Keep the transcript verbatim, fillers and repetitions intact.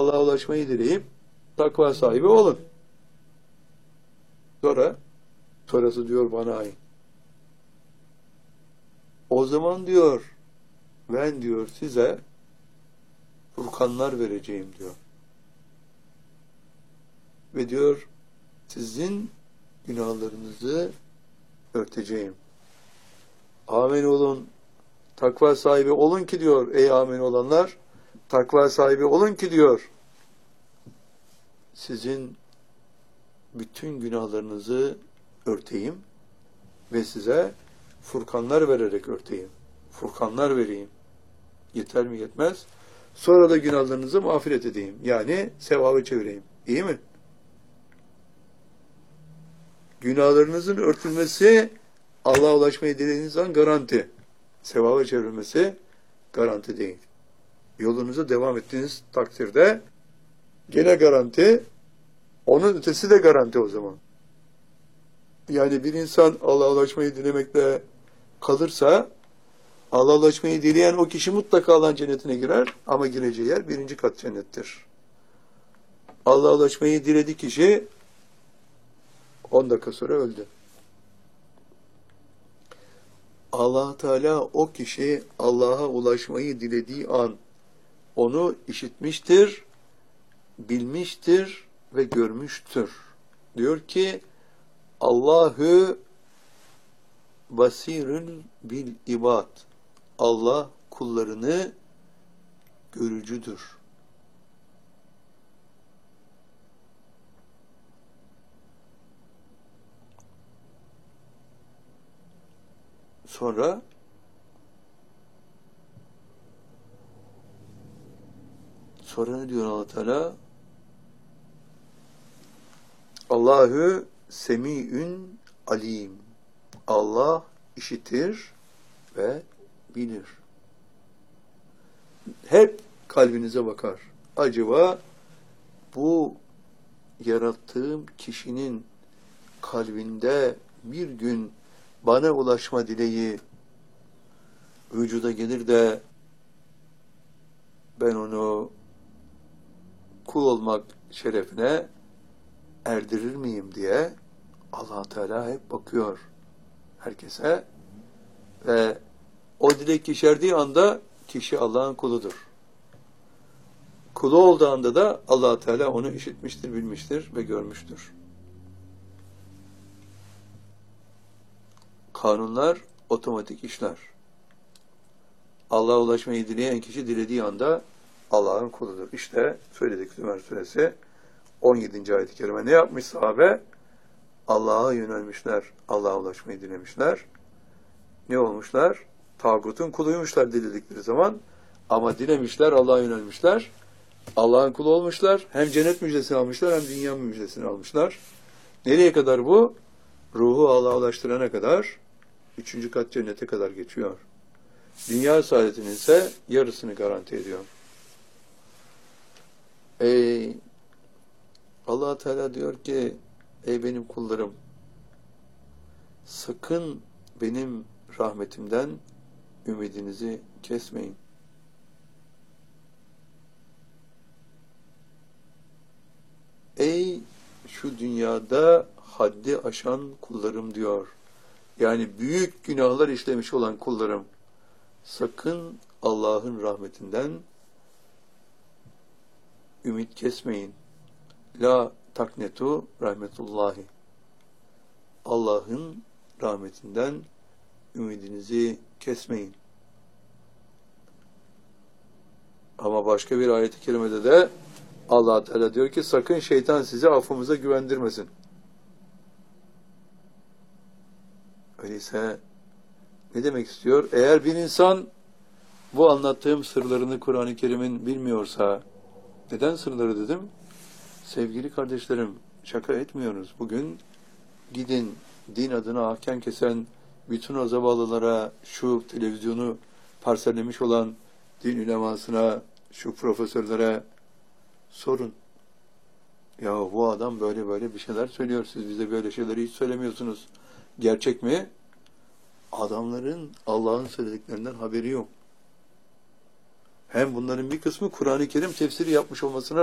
Allah'a ulaşmayı dileyip takva sahibi olun. Sonra, sonrası diyor bana ait. O zaman diyor, ben diyor size furkanlar vereceğim diyor. Ve diyor, sizin günahlarınızı örteceğim. Amin olun, takva sahibi olun ki diyor, ey amin olanlar, takva sahibi olun ki diyor, sizin bütün günahlarınızı örteyim ve size furkanlar vererek örteyim. Furkanlar vereyim. Yeter mi yetmez? Sonra da günahlarınızı mağfiret edeyim. Yani sevabı çevireyim. İyi mi? Günahlarınızın örtülmesi Allah'a ulaşmayı dilediğiniz an garanti. Sevaba çevrilmesi garanti değil. Yolunuza devam ettiğiniz takdirde gene garanti, onun ötesi de garanti o zaman. Yani bir insan Allah'a ulaşmayı dilemekle kalırsa, Allah'a ulaşmayı dileyen o kişi mutlaka Allah'ın cennetine girer ama gireceği yer birinci kat cennettir. Allah'a ulaşmayı diledi kişi on dakika sonra öldü. Allah Teala o kişi Allah'a ulaşmayı dilediği an onu işitmiştir, bilmiştir ve görmüştür. Diyor ki Allahu basirun bil ibad. Allah kullarını görücüdür. Sonra sonra ne diyor Allah Teala? Allahu semi'ün alim. Allah işitir ve bilir. Hep kalbinize bakar. Acaba bu yarattığım kişinin kalbinde bir gün bana ulaşma dileği vücuda gelir de ben onu kul olmak şerefine erdirir miyim diye Allah Teala hep bakıyor herkese ve o dilek yeşerdiği anda kişi Allah'ın kuludur. Kulu olduğu anda da Allah Teala onu işitmiştir, bilmiştir ve görmüştür. Kanunlar otomatik işler. Allah'a ulaşmayı dileyen kişi dilediği anda Allah'ın kuludur. İşte söyledik Zümer Suresi on yedinci ayet-i kerime. Ne yapmış sahabe? Allah'a yönelmişler. Allah'a ulaşmayı dilemişler. Ne olmuşlar? Tağutun kuluymuşlar diledikleri zaman. Ama dilemişler, Allah'a yönelmişler. Allah'ın kulu olmuşlar. Hem cennet müjdesini almışlar, hem dünya müjdesini almışlar. Nereye kadar bu? Ruhu Allah'a ulaştırana kadar, üçüncü kat cennete kadar geçiyor. Dünya saadetinin ise yarısını garanti ediyor. Ey Allah Teala diyor ki, ey benim kullarım, sakın benim rahmetimden ümidinizi kesmeyin. Ey şu dünyada haddi aşan kullarım diyor. Yani büyük günahlar işlemiş olan kullarım, sakın Allah'ın rahmetinden ümit kesmeyin. La taknetu rahmetullahi. Allah'ın rahmetinden ümidinizi kesmeyin. Ama başka bir ayet-i kerimede de Allah Teala diyor ki sakın şeytan sizi affımıza güvendirmesin. Öyleyse ne demek istiyor? Eğer bir insan bu anlattığım sırlarını Kur'an-ı Kerim'in bilmiyorsa, neden sırları dedim? Sevgili kardeşlerim, şaka etmiyoruz. Bugün gidin din adına ahkam kesen bütün o zavallılara, şu televizyonu parsellemiş olan din ulemasına, şu profesörlere sorun. Ya bu adam böyle böyle bir şeyler söylüyor. Siz bize böyle şeyleri hiç söylemiyorsunuz. Gerçek mi? Adamların Allah'ın söylediklerinden haberi yok. Hem bunların bir kısmı Kur'an-ı Kerim tefsiri yapmış olmasına